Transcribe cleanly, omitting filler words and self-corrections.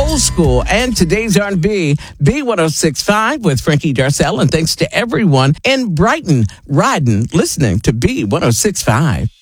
old school and today's R&B, B1065 with Frankie Darcell. And thanks to everyone in Brighton, riding, listening to B1065.